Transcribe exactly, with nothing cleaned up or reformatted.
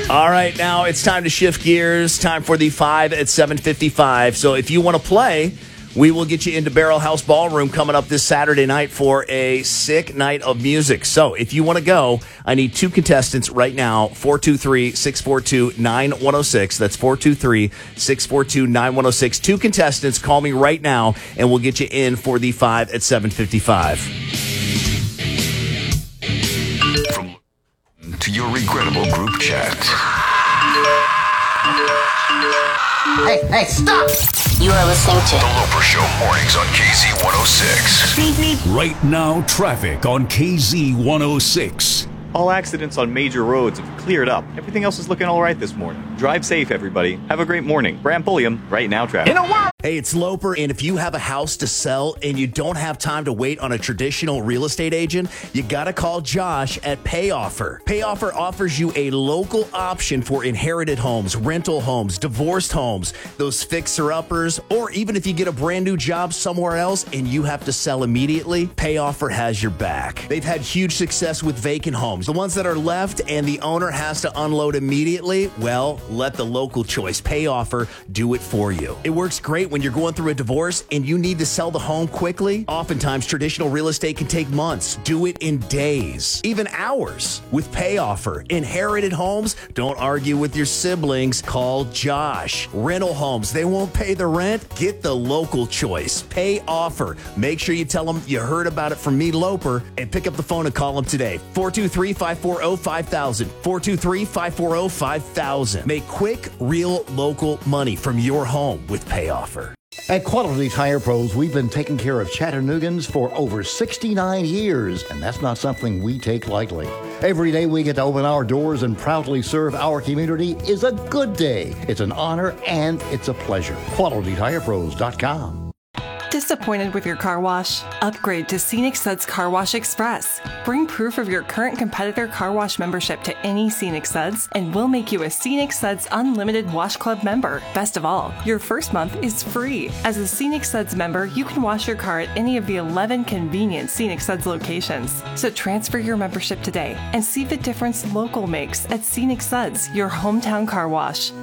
All right, now it's time to shift gears. Time for the five at seven fifty-five. So if you want to play, we will get you into Barrel House Ballroom coming up this Saturday night for a sick night of music. So if you want to go, I need two contestants right now, four two three, six four two, nine one zero six. That's four two three, six four two, nine one zero six. Two contestants, call me right now, and we'll get you in for the five at seven fifty-five. From to your regrettable group chat. Hey, hey, stop! You are listening to The Loper Show mornings on K Z one oh six. Right now, traffic on K Z one oh six. All accidents on major roads have cleared up. Everything else is looking all right this morning. Drive safe, everybody. Have a great morning. Bram Pulliam, Right Now Traffic. In a world. Hey, it's Loper, and if you have a house to sell and you don't have time to wait on a traditional real estate agent, you gotta call Josh at PayOffer. PayOffer offers you a local option for inherited homes, rental homes, divorced homes, those fixer-uppers, or even if you get a brand new job somewhere else and you have to sell immediately, PayOffer has your back. They've had huge success with vacant homes. The ones that are left and the owner has to unload immediately, well, let the local choice, PayOffer, do it for you. It works great when you're going through a divorce and you need to sell the home quickly. Oftentimes, traditional real estate can take months. Do it in days, even hours. With PayOffer, inherited homes, don't argue with your siblings. Call Josh. Rental homes, they won't pay the rent. Get the local choice, PayOffer. Make sure you tell them you heard about it from me, Loper, and pick up the phone and call them today. four two three, five four zero, five thousand. four two three, five four zero, five thousand. Make quick, real, local money from your home with PayOffer. At Quality Tire Pros, we've been taking care of Chattanoogan's for over sixty-nine years, and that's not something we take lightly. Every day we get to open our doors and proudly serve our community is a good day. It's an honor and it's a pleasure. Quality Tire Pros dot com. Disappointed with your car wash? Upgrade to Scenic Suds Car Wash Express. Bring proof of your current competitor car wash membership to any Scenic Suds, and we'll make you a Scenic Suds Unlimited Wash Club member. Best of all, your first month is free. As a Scenic Suds member, you can wash your car at any of the eleven convenient Scenic Suds locations. So transfer your membership today and see the difference local makes at Scenic Suds, your hometown car wash.